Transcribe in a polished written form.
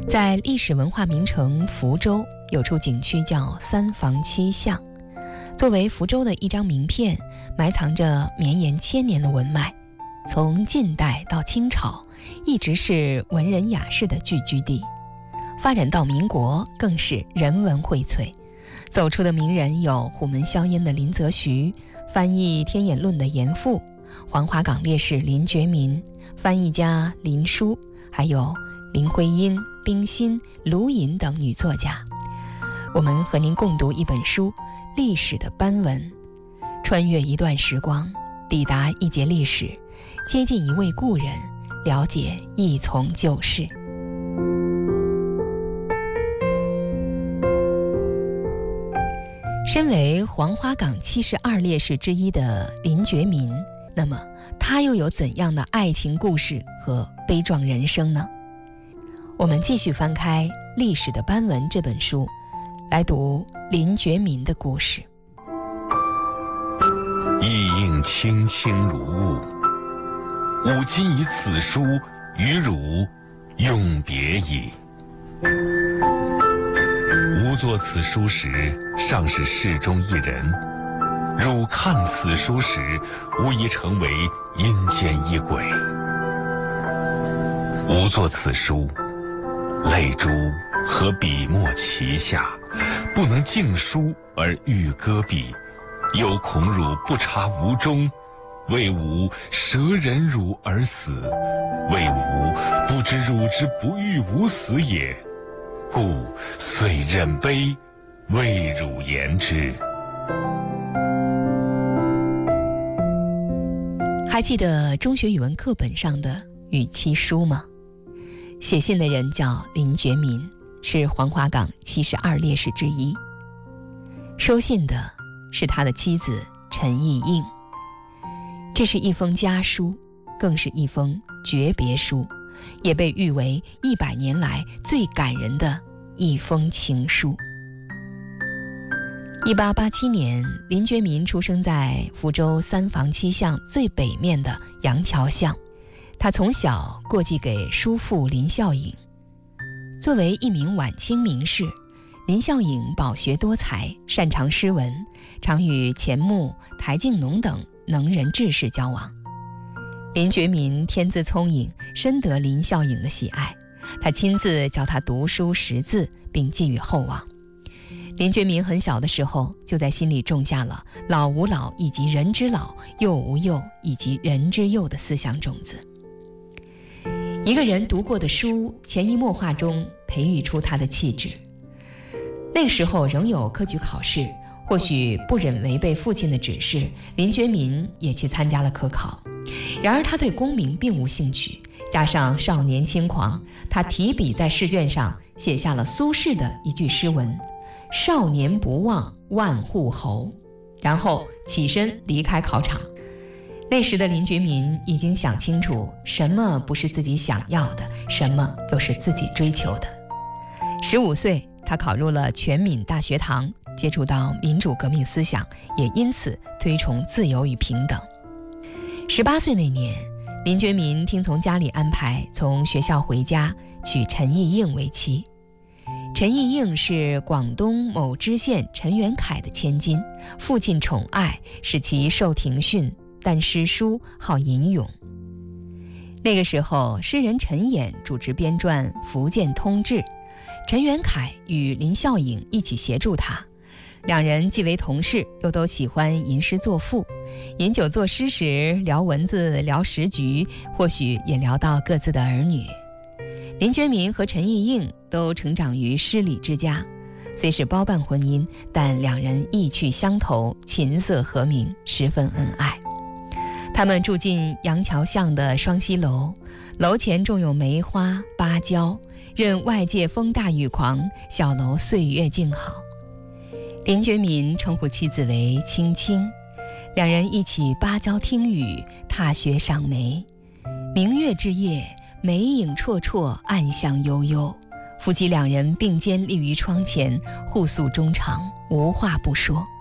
在历史文化名城福州，有处景区叫三坊七巷，作为福州的一张名片，埋藏着绵延千年的文脉。从晋代到清朝，一直是文人雅士的聚居地，发展到民国更是人文荟萃。走出的名人有虎门销烟的林则徐，翻译《天演论》的严复，黄花岗烈士林觉民，翻译家林殊，还有林徽因、冰心、卢隐等女作家。我们和您共读一本书《历史的斑纹》，穿越一段时光，抵达一节历史，接近一位故人，了解一从旧事。身为黄花岗72烈士之一的林觉民，那么他又有怎样的爱情故事和悲壮人生呢？我们继续翻开《历史的斑纹》这本书，来读林觉民的故事。 意应清清如雾，吾今以此书与汝永别矣。吾作此书时，尚是室中一人；汝看此书时，吾已成为阴间一鬼。吾作此书，泪珠和笔墨齐下，不能尽书而欲搁笔，又恐汝不察吾衷，为吾舍忍汝而死，为吾不知汝之不欲吾死也，故遂忍悲，为汝言之。 还记得中学语文课本上的与妻书吗？写信的人叫林觉民，是黄花岗72烈士之一。收信的是他的妻子陈意应。这是一封家书，更是一封诀别书，也被誉为100年来最感人的一封情书。1887年，林觉民出生在福州三坊七巷最北面的杨桥巷。他从小过继给叔父林孝颖。作为一名晚清名士，林孝颖饱学多才，擅长诗文，常与钱穆、台静农等能人志士交往。林觉民天资聪颖，深得林孝颖的喜爱，他亲自教他读书识字，并寄予厚望。林觉民很小的时候，就在心里种下了老吾老以及人之老，幼吾幼以及人之幼的思想种子。一个人读过的书，潜移默化中培育出他的气质。那时候仍有科举考试，或许不忍违背父亲的指示，林觉民也去参加了科考。然而他对功名并无兴趣，加上少年轻狂，他提笔在试卷上写下了苏轼的一句诗文：少年不忘万户侯，然后起身离开考场。那时的林觉民已经想清楚，什么不是自己想要的，什么又是自己追求的。15岁，他考入了全闽大学堂，接触到民主革命思想，也因此推崇自由与平等。18岁那年，林觉民听从家里安排，从学校回家，娶陈意应为妻。陈意应是广东某知县陈元凯的千金，父亲宠爱，使其受庭训，但诗书好吟咏。那个时候，诗人陈衍主持编撰《福建通志》，陈元凯与林孝颖一起协助他。两人既为同事，又都喜欢吟诗作赋。饮酒作诗时，聊文字，聊时局，或许也聊到各自的儿女。林觉民和陈意应都成长于诗礼之家，虽是包办婚姻，但两人意趣相投，琴瑟和鸣，十分恩爱。他们住进杨桥巷的双溪楼，楼前种有梅花、芭蕉，任外界风大雨狂，小楼岁月静好。林觉民称呼妻子为青青，两人一起芭蕉听雨，踏雪赏梅。明月之夜，梅影绰绰，暗香悠悠，夫妻两人并肩立于窗前，互诉衷肠，无话不说。